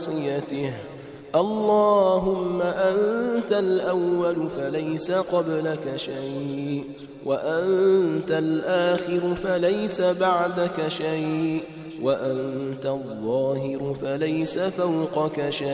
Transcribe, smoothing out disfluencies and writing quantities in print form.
معصيته. اللهم أنت الأول فليس قبلك شيء، وأنت الآخر فليس بعدك شيء، وأنت الظاهر فليس فوقك شيء.